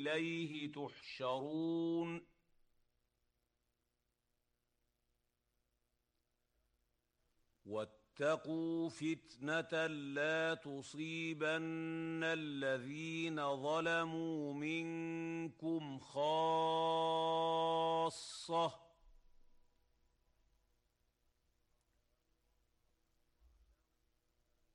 إليه تحشرون واتقوا فتنة لا تصيبن الذين ظلموا منكم خاصة